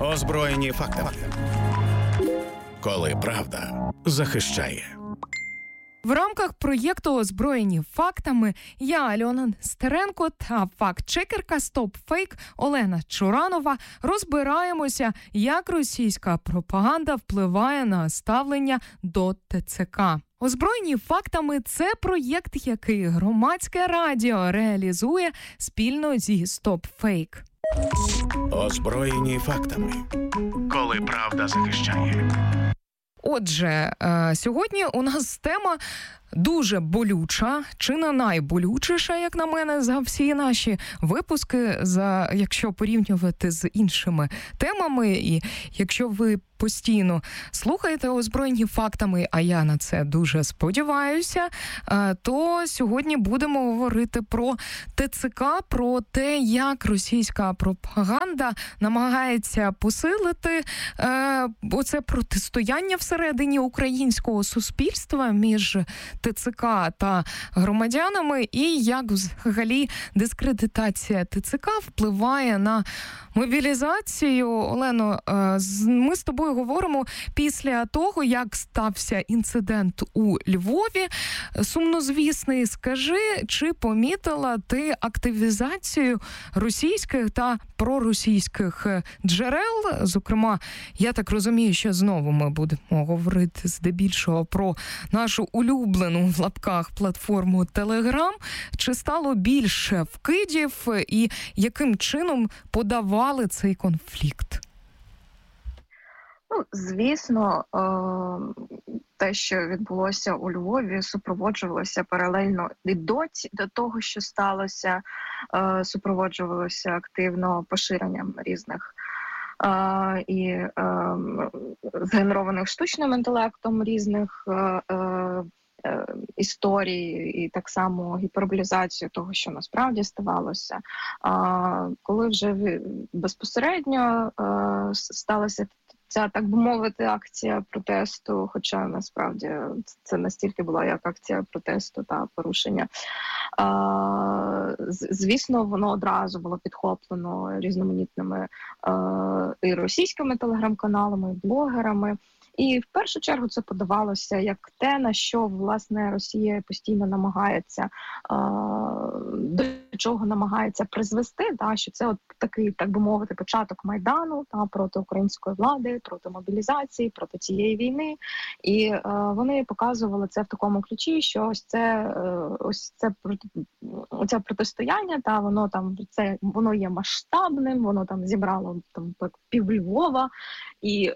Озброєні фактами. Коли правда захищає. В рамках проєкту «Озброєні фактами» я, Альона Стеренко, та факт-чекерка «Стоп-фейк» Олена Чуранова розбираємося, як російська пропаганда впливає на ставлення до ТЦК. «Озброєні фактами» – це проєкт, який Громадське радіо реалізує спільно зі «Стоп-фейк». Озброєні фактами. Коли правда захищає. Отже, сьогодні у нас тема дуже болюча, чи не найболючіша, як на мене, за всі наші випуски, якщо порівнювати з іншими темами. І якщо ви постійно слухаєте «Озброєні фактами», а я на це дуже сподіваюся, то сьогодні будемо говорити про ТЦК, про те, як російська пропаганда намагається посилити оце протистояння всередині українського суспільства між ТЦК та громадянами, і як взагалі дискредитація ТЦК впливає на мобілізацію. Олено, ми з тобою говоримо після того, як стався інцидент у Львові, сумнозвісний. Скажи, чи помітила ти активізацію російських та проросійських джерел? Зокрема, я так розумію, що знову ми будемо говорити здебільшого про нашу улюблену в лапках платформу Telegram. Чи стало більше вкидів і яким чином подавали цей конфлікт? Ну, звісно, те, що відбулося у Львові, супроводжувалося паралельно і до того, що сталося, супроводжувалося активно поширенням різних і згенерованих штучним інтелектом різних історій, і так само гіперболізацію того, що насправді ставалося. Коли вже безпосередньо сталося ця, так би мовити, акція протесту, хоча насправді це настільки була як акція протесту та порушення. Звісно, воно одразу було підхоплено різноманітними і російськими телеграм-каналами, і блогерами. І в першу чергу це подавалося як те, на що, власне, Росія постійно намагається, до чого намагається призвести, що це от такий, так би мовити, початок Майдану проти української влади, проти мобілізації, проти цієї війни. І вони показували це в такому ключі, що оце протистояння, воно є масштабним, воно там зібрало пів Львова, і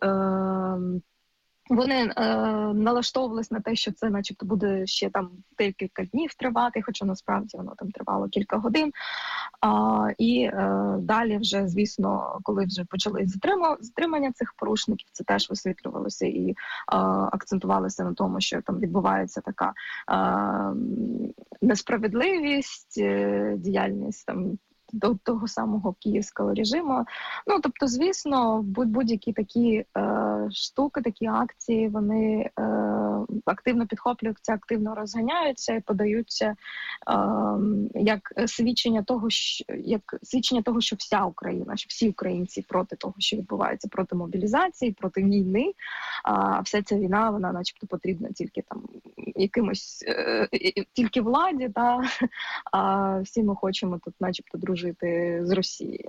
вони налаштовувались на те, що це начебто буде ще там декілька днів тривати, хоча насправді воно там тривало кілька годин. І далі вже, звісно, коли вже почали затримання цих порушників, це теж висвітлювалося і акцентувалося на тому, що там відбувається така несправедливість, діяльність там до того самого київського режиму. Ну, тобто, звісно, будь-які такі штуки, такі акції, вони активно підхоплюються, активно розганяються і подаються як свідчення того, що вся Україна, що всі українці проти того, що відбувається, проти мобілізації, проти війни. А вся ця війна, вона начебто потрібна тільки там якимось, тільки владі, а всі ми хочемо тут начебто дружити з Росією.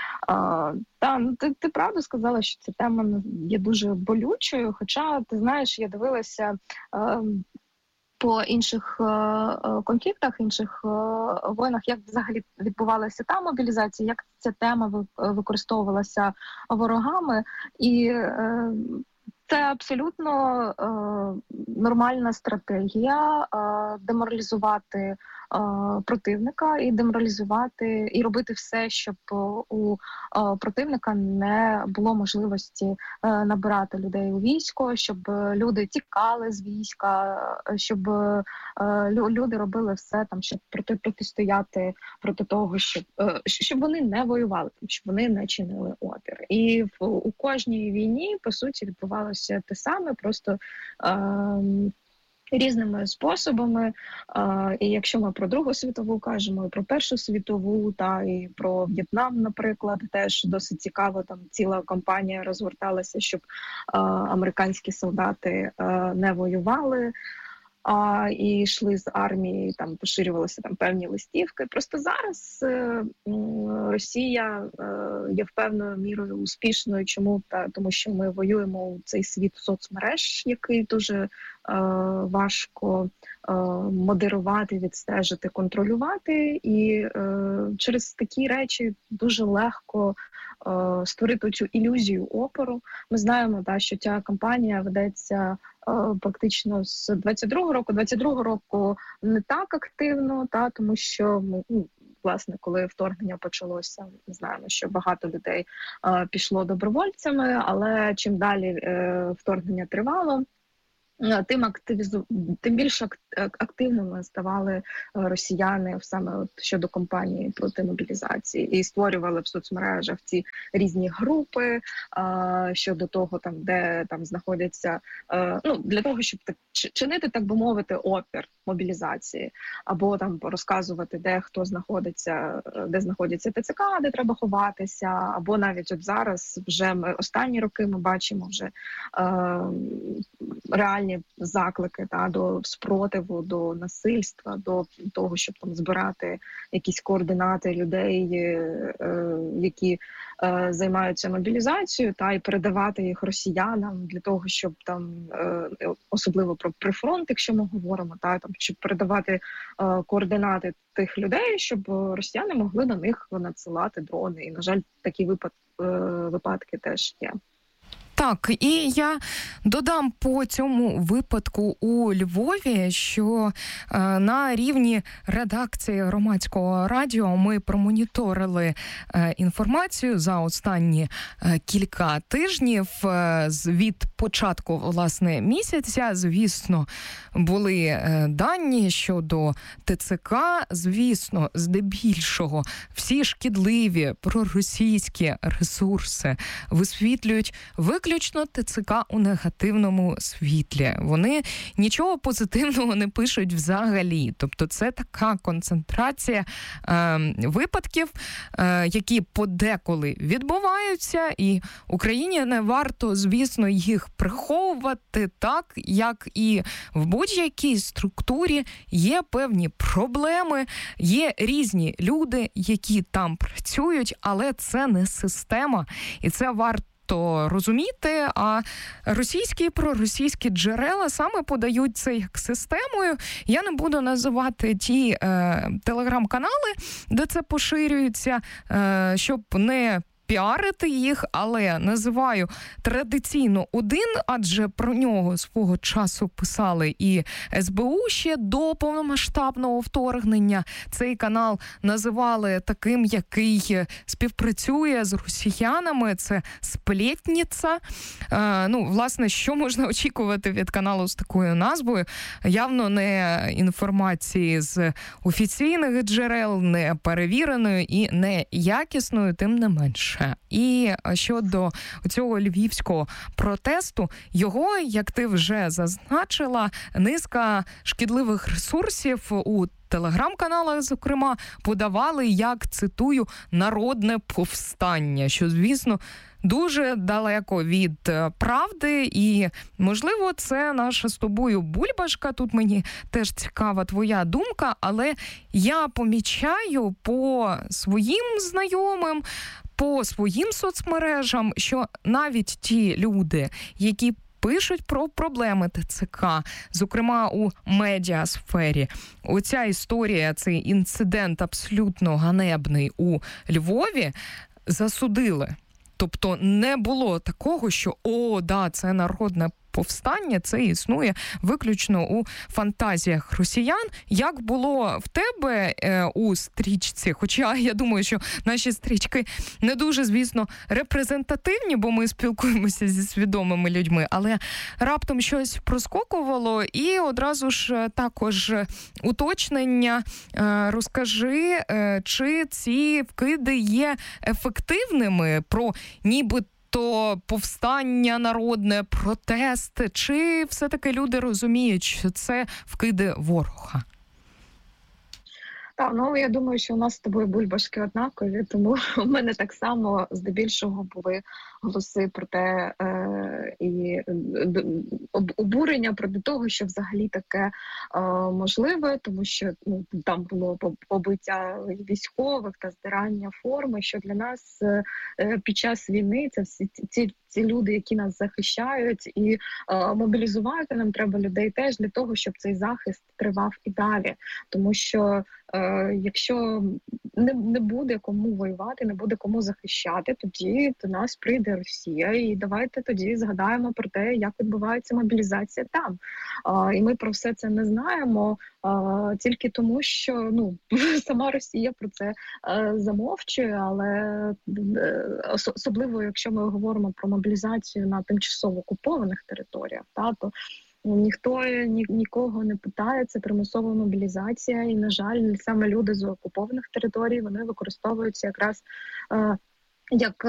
Ти правду сказала, що ця тема є дуже болючою, хоча, ти знаєш, я дивилася по інших конфліктах, інших воїнах, як взагалі відбувалася та мобілізація, як ця тема використовувалася ворогами, і це абсолютно нормальна стратегія деморалізувати противника і деморалізувати, і робити все, щоб у противника не було можливості набирати людей у військо, щоб люди тікали з війська, щоб люди робили все там, щоб протистояти проти того, щоб вони не воювали, щоб вони не чинили опір. І у кожній війні, по суті, відбувалося те саме, просто різними способами. І якщо ми про Другу світову кажемо, і про Першу світову, та і про В'єтнам, наприклад, теж досить цікаво, там ціла кампанія розгорталася, щоб американські солдати не воювали, і йшли з армії, там поширювалися там певні листівки. Просто зараз Росія є певною мірою успішною. Чому? Тому що ми воюємо у цей світ соцмереж, який дуже важко модерувати, відстежити, контролювати. І через такі речі дуже легко створити цю ілюзію опору. Ми знаємо, що ця кампанія ведеться практично з 22-го року. 22-го року не так активно, тому що власне, коли вторгнення почалося, ми знаємо, що багато людей пішло добровольцями, але чим далі вторгнення тривало, тим більш активними ставали росіяни саме щодо кампанії проти мобілізації і створювали в соцмережах ці різні групи щодо того, де знаходяться, для того, щоб чинити, так би мовити, опір мобілізації, або розказувати, де хто знаходиться, де знаходяться ТЦК, де треба ховатися, або навіть от зараз вже останні роки ми бачимо вже реальні заклики до спротиву, до насильства, до того, щоб збирати якісь координати людей, які займаються мобілізацією, і передавати їх росіянам для того, щоб особливо про прифронт, якщо ми говоримо, щоб передавати координати тих людей, щоб росіяни могли на них надсилати дрони. І, на жаль, такі випадки теж є. Так, і я додам по цьому випадку у Львові, що на рівні редакції Громадського радіо ми промоніторили інформацію за останні кілька тижнів від початку, власне, місяця. Звісно, були дані щодо ТЦК, звісно, здебільшого всі шкідливі проросійські ресурси висвітлюють виключно ТЦК у негативному світлі. Вони нічого позитивного не пишуть взагалі. Тобто це така концентрація випадків, які подеколи відбуваються, і Україні не варто, звісно, їх приховувати, так, як і в будь-якій структурі є певні проблеми, є різні люди, які там працюють, але це не система, і це варто розуміти, а російські і проросійські джерела саме подають це як системою. Я не буду називати ті телеграм-канали, де це поширюється, щоб не піарити їх, але називаю традиційно один, адже про нього свого часу писали і СБУ ще до повномасштабного вторгнення. Цей канал називали таким, який співпрацює з росіянами. Це «Сплетниця». Власне, що можна очікувати від каналу з такою назвою? Явно не інформації з офіційних джерел, не перевіреною і не якісною, тим не менше. І щодо цього львівського протесту, його, як ти вже зазначила, низка шкідливих ресурсів у телеграм-каналах, зокрема, подавали як, цитую, «народне повстання», що, звісно, дуже далеко від правди, і, можливо, це наша з тобою бульбашка. Тут мені теж цікава твоя думка, але я помічаю по своїм знайомим, по своїм соцмережам, що навіть ті люди, які пишуть про проблеми ТЦК, зокрема у медіасфері. Оця історія, цей інцидент абсолютно ганебний у Львові, засудили. Тобто не було такого, що це народне повстання, це існує виключно у фантазіях росіян. Як було в тебе у стрічці? Хоча я думаю, що наші стрічки не дуже, звісно, репрезентативні, бо ми спілкуємося зі свідомими людьми, але раптом щось проскокувало, і одразу ж також уточнення. Розкажи, чи ці вкиди є ефективними про ніби то повстання народне, протест, чи все-таки люди розуміють, що це вкиди ворога? Так, ну я думаю, що у нас з тобою бульбашки однакові, тому у мене так само здебільшого були голоси про те і обурення проти того, що взагалі таке можливе, тому що там було побиття військових та здирання форми, що для нас під час війни це всі ці люди, які нас захищають, і мобілізувати нам треба людей теж для того, щоб цей захист тривав і далі, тому що якщо не буде кому воювати, не буде кому захищати, тоді до нас прийде Росія, і давайте тоді згадаємо про те, як відбувається мобілізація там. І ми про все це не знаємо тільки тому, що сама Росія про це замовчує, але особливо, якщо ми говоримо про мобілізацію на тимчасово окупованих територіях, то ніхто нікого не питає, це примусова мобілізація, і, на жаль, саме люди з окупованих територій, вони використовуються якраз як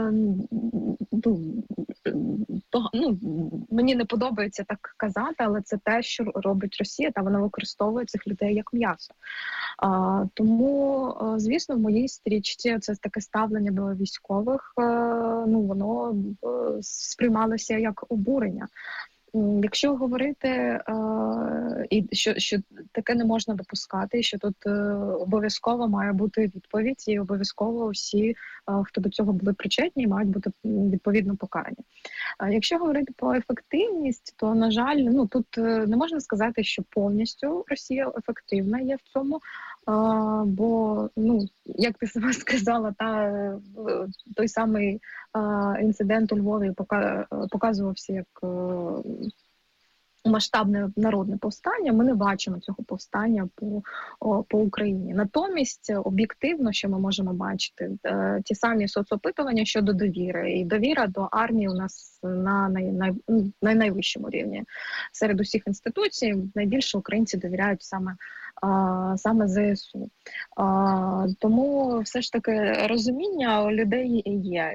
мені не подобається так казати, але це те, що робить Росія, та вона використовує цих людей як м'ясо. Тому, звісно, в моїй стрічці це таке ставлення до військових, воно сприймалося як обурення. Якщо говорити, і що таке не можна допускати, що тут обов'язково має бути відповідь, і обов'язково всі, хто до цього були причетні, мають бути відповідно покарані. Якщо говорити про ефективність, то, на жаль, тут не можна сказати, що повністю Росія ефективна є в цьому, бо, як ти сама сказала, той самий інцидент у Львові показувався як масштабне народне повстання. Ми не бачимо цього повстання по Україні. Натомість, об'єктивно, що ми можемо бачити, ті самі соцопитування щодо довіри. І довіра до армії у нас на найвищому рівні. Серед усіх інституцій найбільше українці довіряють саме ЗСУ. Тому все ж таки розуміння у людей є.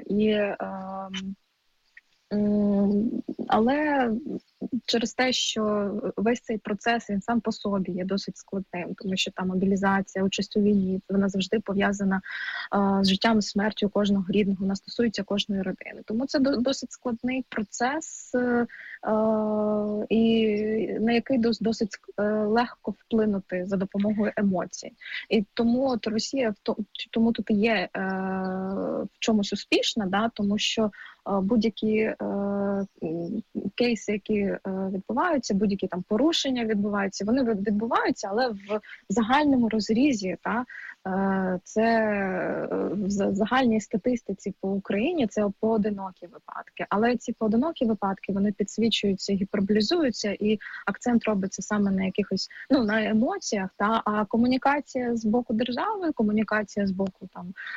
Але через те, що весь цей процес, він сам по собі є досить складним, тому що там мобілізація, участь у війні, вона завжди пов'язана з життям і смертю кожного рідного, вона стосується кожної родини. Тому це досить складний процес, і на який досить легко вплинути за допомогою емоцій. І тому Росія тому тут є в чомусь успішна, тому що будь-які кейси, які відбуваються, будь-які там порушення відбуваються, вони відбуваються, але в загальному розрізі, це в загальній статистиці по Україні це поодинокі випадки. Але ці поодинокі випадки, вони підсвічуються, гіперболізуються, і акцент робиться саме на якихось, на емоціях, а комунікація з боку держави, комунікація з боку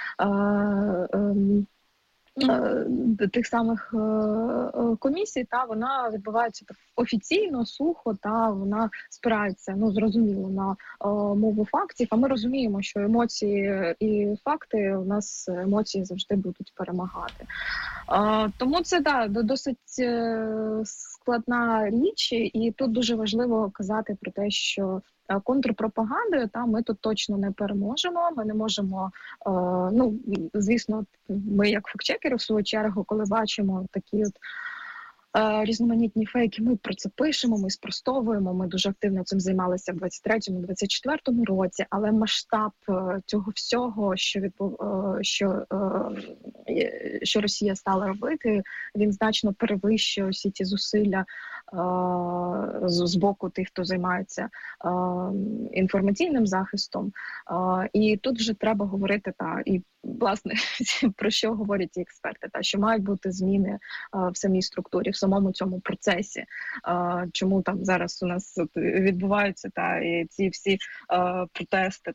тих самих комісій, вона відбувається офіційно, сухо, вона спирається, зрозуміло, на мову фактів, а ми розуміємо, що емоції і факти, у нас емоції завжди будуть перемагати. Тому це, досить складна річ, і тут дуже важливо казати про те, що контрпропагандою ми тут точно не переможемо. Ми не можемо, звісно, ми як фактчекери в свою чергу, коли бачимо такі різноманітні фейки, ми про це пишемо, ми спростовуємо, ми дуже активно цим займалися в 23-24 році, але масштаб цього всього, що Росія стала робити, він значно перевищує усі ті зусилля з боку тих, хто займається інформаційним захистом. І тут вже треба говорити, і власне, про що говорять ці експерти, що мають бути зміни в самій структурі, в самому цьому процесі. Чому там зараз у нас відбуваються і ці всі протести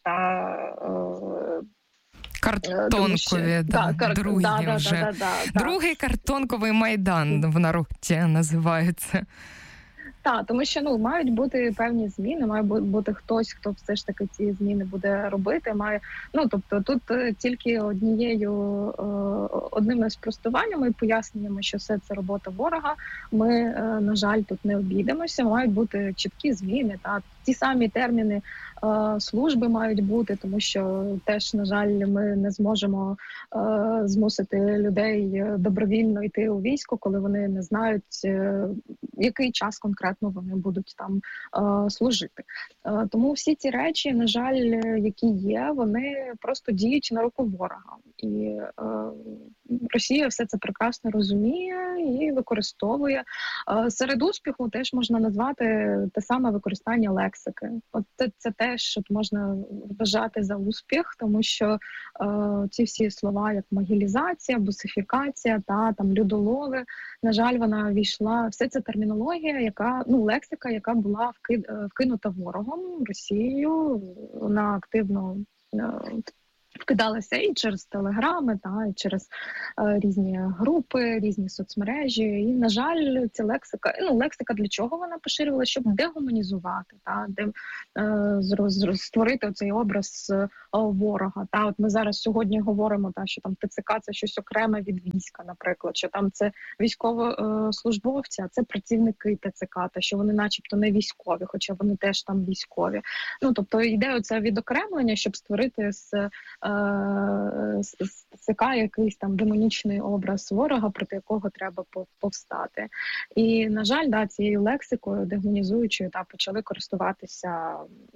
картонкові, другі вже. Другий картонковий майдан в народі називається. Так, тому що мають бути певні зміни, має бути хтось, хто все ж таки ці зміни буде робити. Тобто тут тільки одним спростуваннями і поясненнями, що все це робота ворога. Ми, на жаль, тут не обійдемося. Мають бути чіткі зміни. Ті самі терміни служби мають бути, тому що теж, на жаль, ми не зможемо змусити людей добровільно йти у військо, коли вони не знають, який час конкретно вони будуть там служити. Тому всі ці речі, на жаль, які є, вони просто діють на руку ворога. І Росія все це прекрасно розуміє і використовує. Серед успіху теж можна назвати те саме використання лексики. Це теж можна вважати за успіх, тому що ці всі слова, як могилізація, бусифікація, там людолови, на жаль, вона війшла. Все це термінологія, лексика, яка була вкинута ворогом, Росією. Вона активно вкидалася і через телеграми, і через різні групи, різні соцмережі. І, на жаль, ця лексика для чого вона поширювала? Щоб дегуманізувати, створити цей образ ворога. От ми зараз сьогодні говоримо, що там ТЦК – це щось окреме від війська, наприклад, що там це військовослужбовці, а це працівники ТЦК, та що вони начебто не військові, хоча вони теж там військові. Тобто йде оце відокремлення, щоб створити з ТЦК якийсь там демонічний образ ворога, проти якого треба повстати. І, на жаль, цією лексикою дегуманізуючою почали користуватися.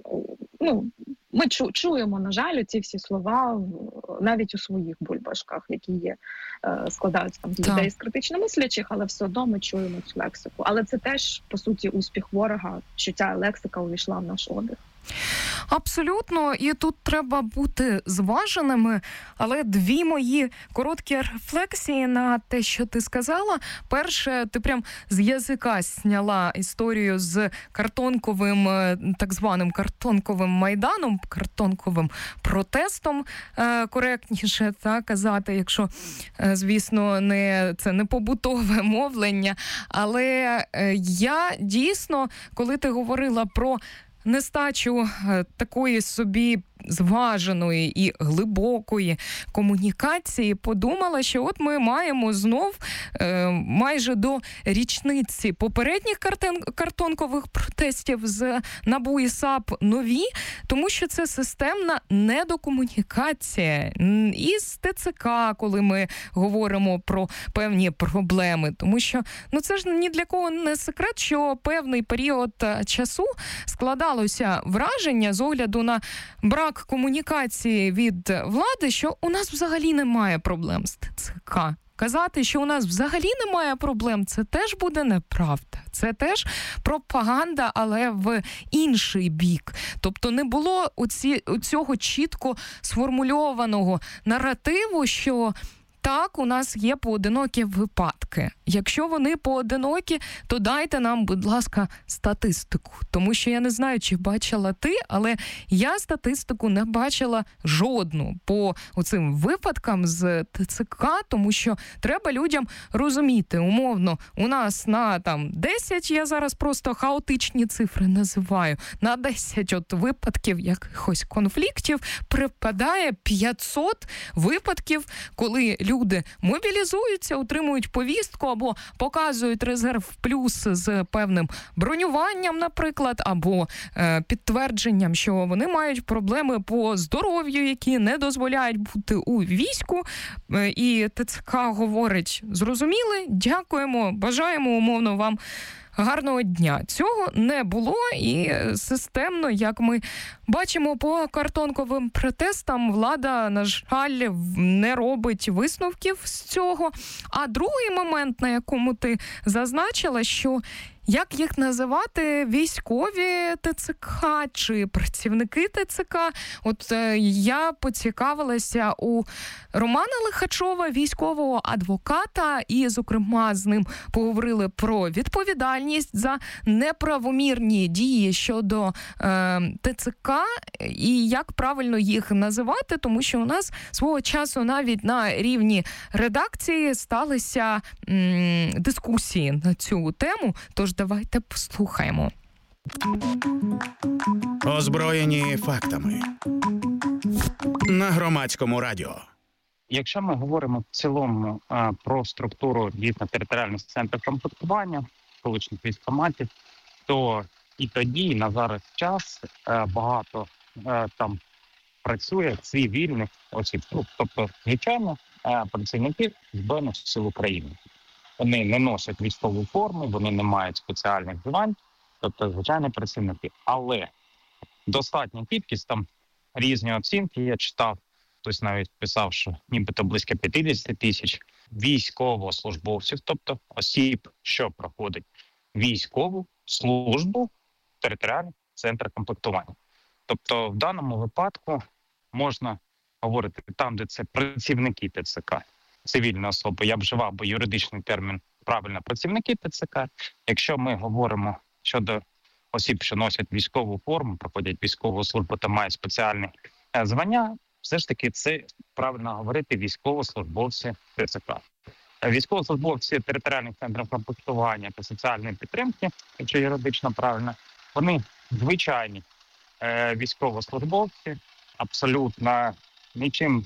Ми чуємо, на жаль, ці всі слова навіть у своїх бульбашках, які складаються там з людей з критично мислячих, але все одно ми чуємо цю лексику. Але це теж, по суті, успіх ворога, що ця лексика увійшла в наш обіг. Абсолютно, і тут треба бути зваженими, але дві мої короткі рефлексії на те, що ти сказала. Перше, ти прям з язика зняла історію з картонковим, так званим картонковим майданом, картонковим протестом, коректніше казати, якщо, звісно, це не побутове мовлення. Але я дійсно, коли ти говорила про нестачу такої собі зваженої і глибокої комунікації, подумала, що от ми маємо знов майже до річниці попередніх картонкових протестів з НАБУ і САП нові, тому що це системна недокомунікація із ТЦК, коли ми говоримо про певні проблеми. Тому що це ж ні для кого не секрет, що певний період часу складалося враження з огляду на брак комунікації від влади, що у нас взагалі немає проблем з ТЦК. Казати, що у нас взагалі немає проблем, це теж буде неправда. Це теж пропаганда, але в інший бік. Тобто не було цього чітко сформульованого наративу, що так, у нас є поодинокі випадки. Якщо вони поодинокі, то дайте нам, будь ласка, статистику. Тому що я не знаю, чи бачила ти, але я статистику не бачила жодну по оцим випадкам з ТЦК, тому що треба людям розуміти, умовно, у нас на 10, я зараз просто хаотичні цифри називаю, на 10 випадків якихось конфліктів припадає 500 випадків, коли люди мобілізуються, отримують повістку або показують резерв плюс з певним бронюванням, наприклад, або підтвердженням, що вони мають проблеми по здоров'ю, які не дозволяють бути у війську. І ТЦК говорить: зрозуміли, дякуємо, бажаємо умовно вам гарного дня. Цього не було, і системно, як ми бачимо по картонковим протестам, влада, на жаль, не робить висновків з цього. А другий момент, на якому ти зазначила, що як їх називати, військові ТЦК чи працівники ТЦК? От я поцікавилася у Романа Лихачова, військового адвоката, і, зокрема, з ним поговорили про відповідальність за неправомірні дії щодо ТЦК і як правильно їх називати, тому що у нас свого часу навіть на рівні редакції сталися дискусії на цю тему. Тож давайте послухаємо. Озброєні фактами. На Громадському радіо. Якщо ми говоримо в цілому про структуру дійсно-територіальних центрів комплектування, колишніх військкоматів, то і тоді, і на зараз час багато там працює цивільних осіб. Тобто, звичайно, працівників Збройних сил України. Вони не носять військову форму, вони не мають спеціальних звань, тобто, звичайні працівники. Але достатня кількість, там різні оцінки, я читав, хтось навіть писав, що нібито близько 50 тисяч військовослужбовців, тобто осіб, що проходять військову службу в територіальних центрах комплектування. Тобто в даному випадку можна говорити там, де це працівники ТЦК, цивільні особи, я вживав би юридичний термін правильно працівники ТЦК. Якщо ми говоримо щодо осіб, що носять військову форму, проходять військову службу та мають спеціальні звання, все ж таки це правильно говорити військовослужбовці ТЦК. Військовослужбовці територіальних центрів комплектування та соціальної підтримки, якщо юридично правильно, вони звичайні військовослужбовці, абсолютно нічим,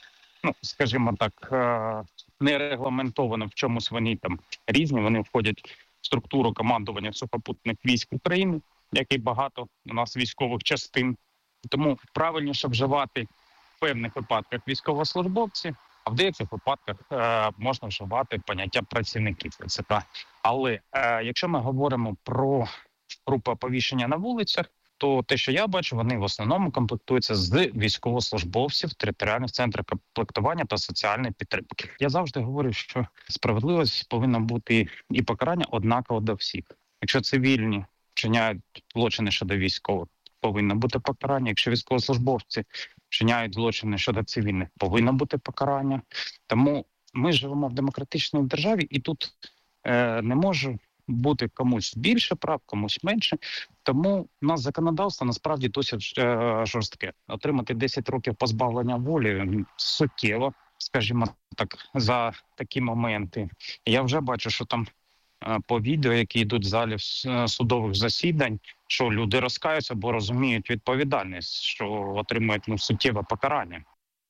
скажімо так, не регламентовано в чомусь вони там різні, вони входять в структуру командування сухопутних військ України, як і багато у нас військових частин. Тому правильніше вживати в певних випадках військовослужбовці, а в деяких випадках можна вживати поняття працівників ТЦК. Але якщо ми говоримо про групи оповіщення на вулицях, то те, що я бачу, вони в основному комплектуються з військовослужбовців територіальних центрів комплектування та соціальної підтримки. Я завжди говорю, що справедливість повинна бути і покарання однаково до всіх. Якщо цивільні вчиняють злочини щодо військових, повинно бути покарання. Якщо військовослужбовці вчиняють злочини щодо цивільних, повинно бути покарання. Тому ми живемо в демократичній державі, і тут не може бути комусь більше прав, комусь менше. Тому у нас законодавство насправді досить жорстке. Отримати 10 років позбавлення волі суттєво, скажімо так, за такі моменти. Я вже бачу, що там по відео, які йдуть в залі судових засідань, що люди розкаються, бо розуміють відповідальність, що отримують суттєве покарання.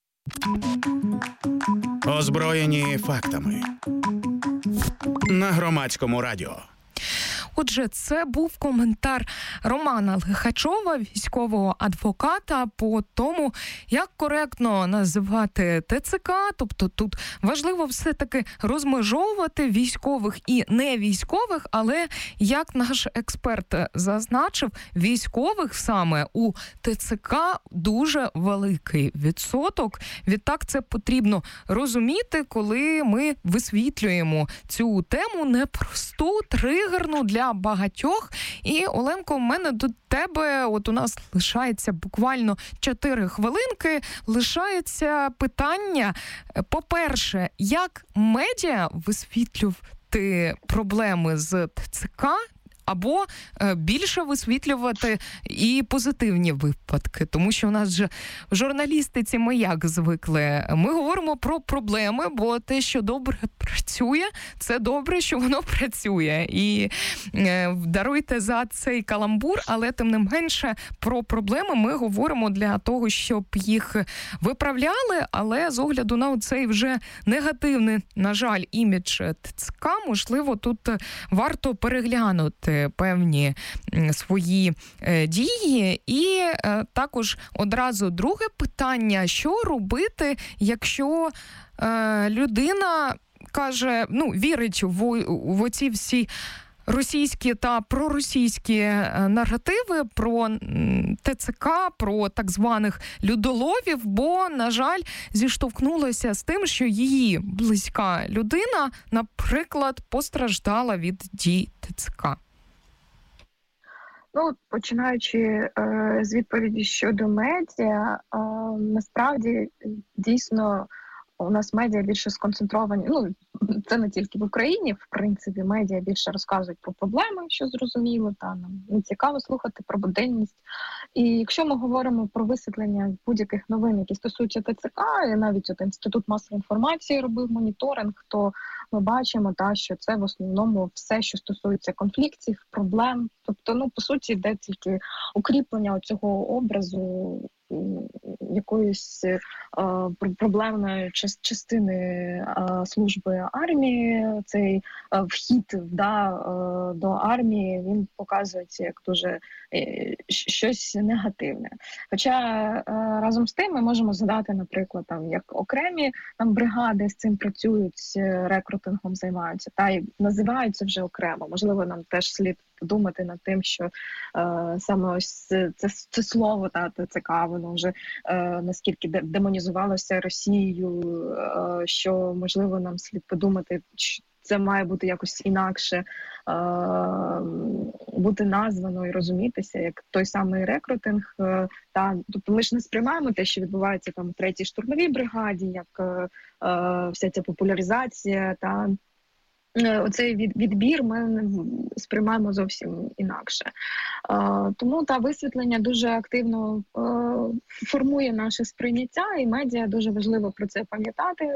Озброєні фактами. На Громадському радіо. Отже, це був коментар Романа Лихачова, військового адвоката, по тому, як коректно називати ТЦК. Тобто тут важливо все-таки розмежовувати військових і невійськових, але, як наш експерт зазначив, військових саме у ТЦК дуже великий відсоток. Відтак це потрібно розуміти, коли ми висвітлюємо цю тему непросту, тригерну для багатьох. І, Оленко, у мене до тебе, от у нас лишається буквально 4 хвилинки, лишається питання. По-перше, як медіа висвітлювати проблеми з ТЦК, або більше висвітлювати і позитивні випадки. Тому що у нас же в журналістиці ми як звикли. Ми говоримо про проблеми, бо те, що добре працює, це добре, що воно працює. І даруйте за цей каламбур, але тим не менше про проблеми ми говоримо для того, щоб їх виправляли, але з огляду на цей вже негативний, на жаль, імідж ТЦК, можливо, тут варто переглянути певні свої дії. І такоці одразу друге питання, що робити, якщо людина каже, вірить в оці всі російські та проросійські наративи про ТЦК, про так званих людоловів, бо, на жаль, зіштовхнулася з тим, що її близька людина, наприклад, постраждала від дій ТЦК. Починаючи з відповіді щодо медіа, насправді дійсно у нас медіа більше сконцентровані, це не тільки в Україні, в принципі, медіа більше розказують про проблеми, що зрозуміло, нам не цікаво слухати про буденність. І якщо ми говоримо про висвітлення будь-яких новин, які стосуються ТЦК, і навіть Інститут масової інформації робив моніторинг, то ми бачимо, що це в основному все, що стосується конфліктів, проблем. Тобто, по суті, йде тільки укріплення цього образу якоїсь проблемної частини служби армії. Цей вхід до армії, він показується як дуже щось негативне. Хоча разом з тим ми можемо згадати, наприклад, як окремі бригади з цим працюють, рекрутингом займаються, та й називаються вже окремо. Можливо, нам теж слід подумати над тим, що саме ось це слово ТЦК, воно вже наскільки демонізувалося Росією, що, можливо, нам слід подумати, що це має бути якось інакше бути названо і розумітися, як той самий рекрутинг. Тобто ми ж не сприймаємо те, що відбувається там у 3-й штурмовій бригаді, як вся ця популяризація та оцей відбір ми сприймаємо зовсім інакше. Тому висвітлення дуже активно формує наше сприйняття, і медіа дуже важливо про це пам'ятати.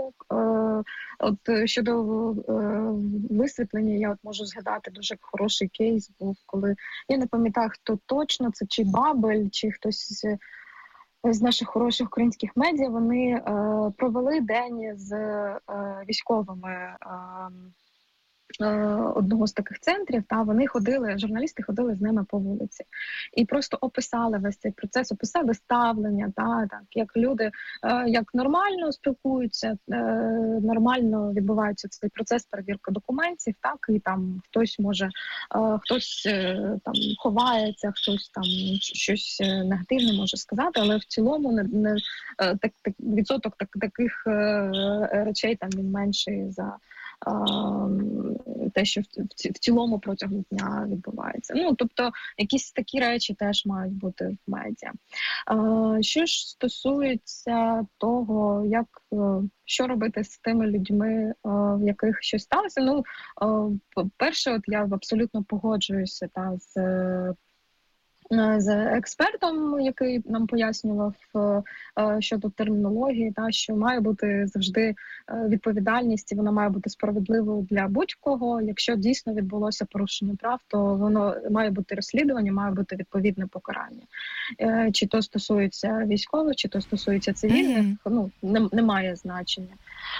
Щодо висвітлення, я можу згадати дуже хороший кейс був, коли, я не пам'ятаю, хто точно, це чи Бабель, чи хтось з наших хороших українських медіа, вони провели день з військовими одного з таких центрів, вони журналісти ходили з ними по вулиці і просто описали весь цей процес, описали ставлення, як люди як нормально спілкуються, нормально відбувається цей процес перевірки документів, і там хтось там ховається, хтось там щось негативне може сказати, але в цілому відсоток таких речей там він менший за те, що в цілому протягом дня відбувається. Тобто якісь такі речі теж мають бути в медіа. Що ж стосується того, що робити з тими людьми, в яких щось сталося, перше, я абсолютно погоджуюся з експертом, який нам пояснював щодо термінології, що має бути завжди відповідальність, і вона має бути справедливою для будь-кого. Якщо дійсно відбулося порушення прав, то воно має бути розслідування, має бути відповідне покарання. Чи то стосується військових, чи то стосується цивільних, немає значення.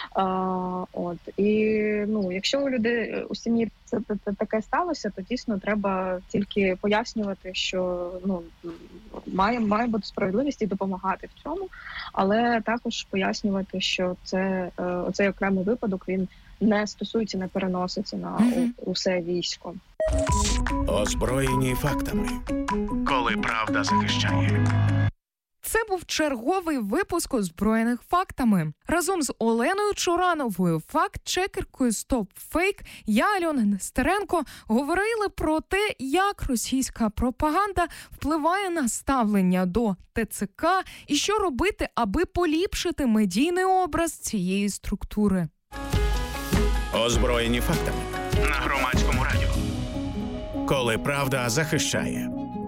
І якщо у людей у сім'ї це таке сталося, то дійсно треба тільки пояснювати, що має бути справедливість і допомагати в цьому, але також пояснювати, що оцей окремий випадок він не стосується, не переноситься на усе військо. Озброєні фактами, коли правда захищає. Це був черговий випуск «Озброєних фактами». Разом з Оленою Чорановою, факт-чекеркою «Стоп Фейк», я, Альона Нестеренко, говорили про те, як російська пропаганда впливає на ставлення до ТЦК і що робити, аби поліпшити медійний образ цієї структури. Озброєні фактами на Громадському радіо. Коли правда захищає.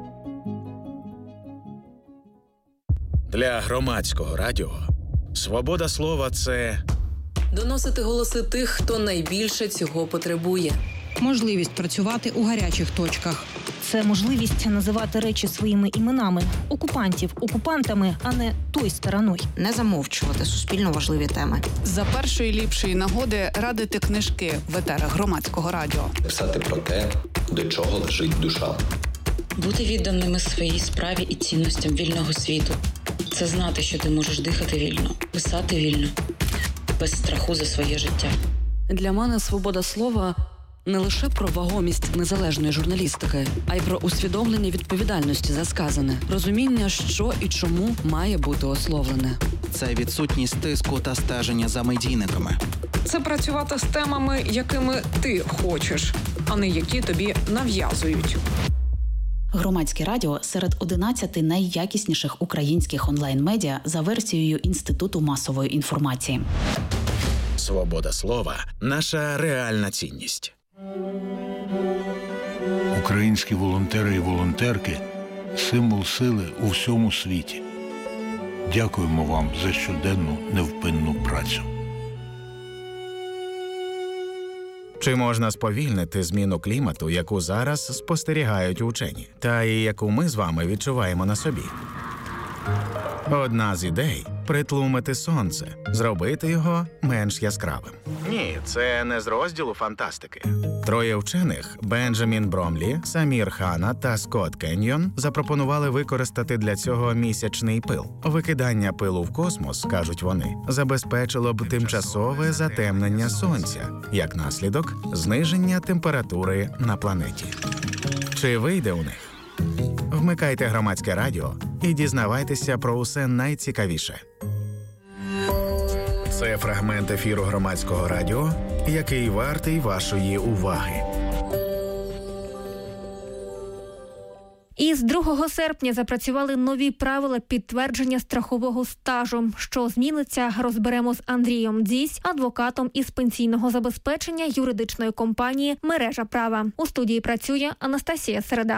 Для Громадського радіо свобода слова – це доносити голоси тих, хто найбільше цього потребує. Можливість працювати у гарячих точках. Це можливість називати речі своїми іменами. Окупантів окупантами, а не той стороною. Не замовчувати суспільно важливі теми. За першої ліпшої нагоди радити книжки в етерах Громадського радіо. Писати про те, до чого лежить душа. Бути відданими своїй справі і цінностям вільного світу. Це знати, що ти можеш дихати вільно, писати вільно, без страху за своє життя. Для мене свобода слова – не лише про вагомість незалежної журналістики, а й про усвідомлення відповідальності за сказане, розуміння, що і чому має бути ословлене. Це відсутність тиску та стеження за медійниками. Це працювати з темами, якими ти хочеш, а не які тобі нав'язують. Громадське радіо серед 11 найякісніших українських онлайн-медіа за версією Інституту масової інформації. свобода слова – наша реальна цінність. Українські волонтери і волонтерки – символ сили у всьому світі. Дякуємо вам за щоденну невпинну працю. Чи можна сповільнити зміну клімату, яку зараз спостерігають учені, та і яку ми з вами відчуваємо на собі? Одна з ідей – притлумити сонце, зробити його менш яскравим. Ні, це не з розділу фантастики. Троє вчених – Бенджамін Бромлі, Самір Хана та Скотт Кеньйон – запропонували використати для цього місячний пил. Викидання пилу в космос, кажуть вони, забезпечило б тимчасове затемнення сонця, як наслідок – зниження температури на планеті. Чи вийде у них? Вмикайте Громадське радіо і дізнавайтеся про усе найцікавіше. Це фрагмент ефіру Громадського радіо, який вартий вашої уваги. Із 2 серпня запрацювали нові правила підтвердження страхового стажу. Що зміниться, розберемо з Андрієм Дзісь, адвокатом із пенсійного забезпечення юридичної компанії «Мережа права». У студії працює Анастасія Середа.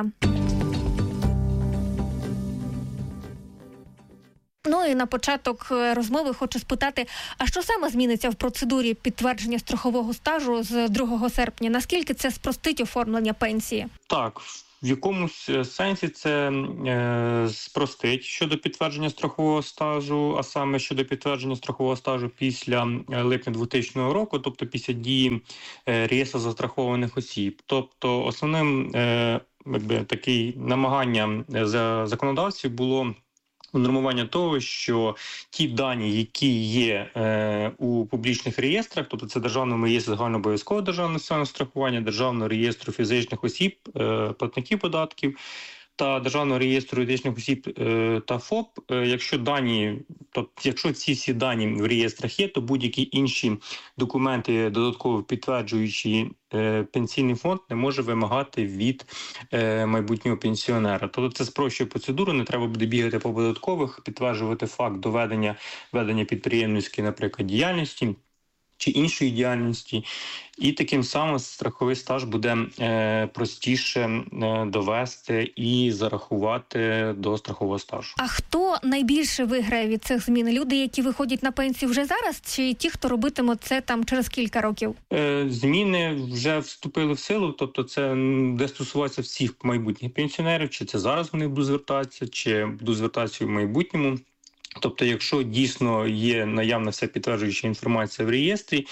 Ну і на початок розмови хочу спитати, а що саме зміниться в процедурі підтвердження страхового стажу з 2 серпня? Наскільки це спростить оформлення пенсії? Так, в якомусь сенсі це спростить щодо підтвердження страхового стажу, а саме щодо підтвердження страхового стажу після липня 2000 року, тобто після дії реєстру застрахованих осіб. Тобто основним таке намагання законодавців було унормування того, що ті дані, які є у публічних реєстрах, тобто це Державному реєстрі загальнообов'язкового державного соціального страхування, Державного реєстру фізичних осіб, платників податків та Державного реєстру юридичних осіб та ФОП, якщо ці всі дані в реєстрах є, то будь-які інші документи, додатково підтверджуючи пенсійний фонд, не може вимагати від майбутнього пенсіонера. Тобто це спрощує процедуру, не треба буде бігати по податкових, підтверджувати факт ведення підприємницької, наприклад, діяльності чи іншої діяльності. І таким самим страховий стаж буде простіше довести і зарахувати до страхового стажу. А хто найбільше виграє від цих змін? Люди, які виходять на пенсію вже зараз, чи ті, хто робитиме це там через кілька років? Зміни вже вступили в силу, тобто це де стосується всіх майбутніх пенсіонерів, чи це зараз вони будуть звертатися, чи будуть звертатися в майбутньому. Тобто, якщо дійсно є наявна вся підтверджуюча інформація в реєстрі,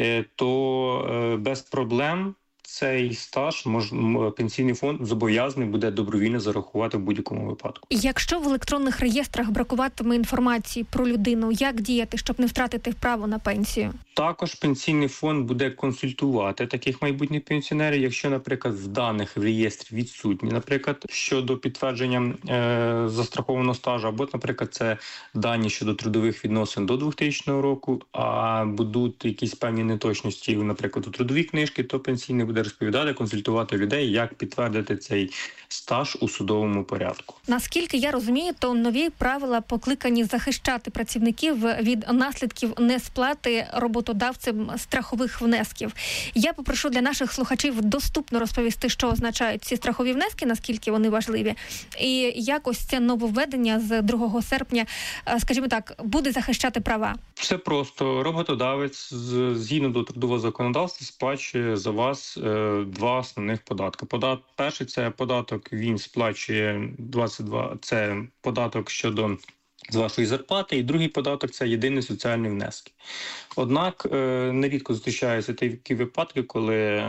то без проблем цей стаж пенсійний фонд зобов'язаний буде добровільно зарахувати в будь-якому випадку. Якщо в електронних реєстрах бракуватиме інформації про людину, як діяти, щоб не втратити право на пенсію? Також пенсійний фонд буде консультувати таких майбутніх пенсіонерів, якщо, наприклад, в даних в реєстрі відсутні, наприклад, щодо підтвердження застрахованого стажу, або, наприклад, це дані щодо трудових відносин до 2000 року, а будуть якісь певні неточності, наприклад, у трудовій книжці, то пенсійний буде розповідати, консультувати людей, як підтвердити цей стаж у судовому порядку. Наскільки я розумію, то нові правила покликані захищати працівників від наслідків несплати роботодавцем страхових внесків. Я попрошу для наших слухачів доступно розповісти, що означають ці страхові внески, наскільки вони важливі, і як ось це нововведення з 2 серпня, скажімо так, буде захищати права. Все просто. Роботодавець згідно до трудового законодавства сплачує за вас 2 основних податки. Перший – це податок, він сплачує 22, це податок щодо з вашої зарплати, і другий податок – це єдиний соціальний внески. Однак нерідко зустрічаються такі випадки, коли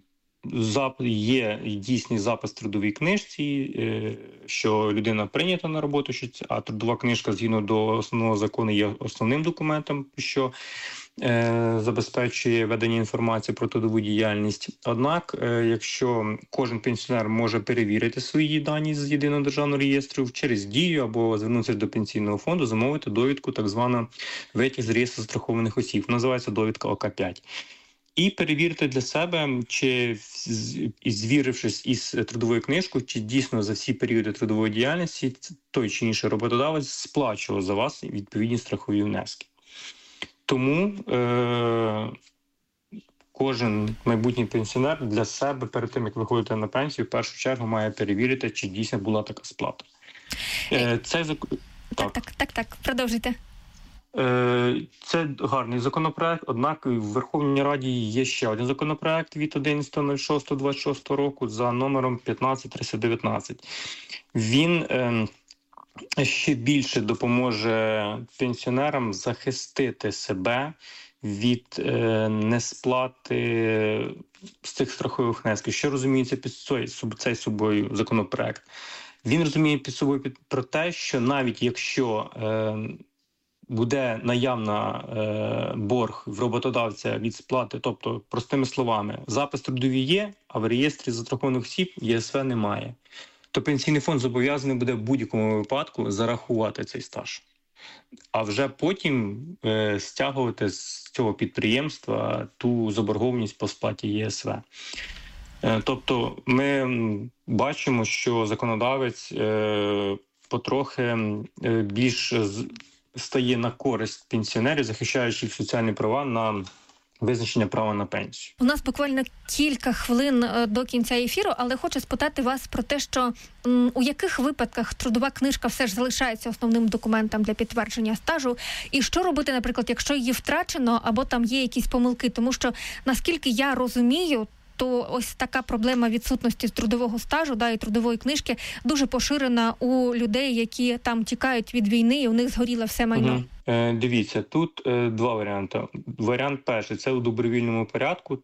є дійсний запис в трудовій книжці, що людина прийнята на роботу, а трудова книжка згідно до основного закону є основним документом, що забезпечує ведення інформації про трудову діяльність. Однак, якщо кожен пенсіонер може перевірити свої дані з єдиного державного реєстру через Дію або звернутися до пенсійного фонду, замовити довідку, так звану витяг з реєстру застрахованих осіб, називається довідка ОК-5. І перевірити для себе, чи, звірившись із трудовою книжкою, чи дійсно за всі періоди трудової діяльності той чи інший роботодавець сплачував за вас відповідні страхові внески. Тому кожен майбутній пенсіонер для себе перед тим, як виходити на пенсію, в першу чергу має перевірити, чи дійсно була така сплата. Так, продовжуйте. Це гарний законопроект, однак в Верховній Раді є ще один законопроект від 11.06.26 року за номером 15319. Він ще більше допоможе пенсіонерам захистити себе від несплати з цих страхових внесків. Що розуміється під цей собою законопроект? Він розуміє під собою про те, що навіть якщо буде наявна борг в роботодавця від сплати, тобто, простими словами, запис трудовий є, а в реєстрі застрахованих осіб ЄСВ немає, то пенсійний фонд зобов'язаний буде в будь-якому випадку зарахувати цей стаж. А вже потім стягувати з цього підприємства ту заборгованість по сплаті ЄСВ. Тобто ми бачимо, що законодавець потрохи більш стає на користь пенсіонерів, захищаючи їх соціальні права на визначення права на пенсію. У нас буквально кілька хвилин до кінця ефіру, але хочу спитати вас про те, що у яких випадках трудова книжка все ж залишається основним документом для підтвердження стажу, і що робити, наприклад, якщо її втрачено або там є якісь помилки, тому що, наскільки я розумію, то ось така проблема відсутності трудового стажу, і трудової книжки дуже поширена у людей, які там тікають від війни, і у них згоріло все майно. Дивіться, тут два варіанти. Варіант перший – це у добровільному порядку,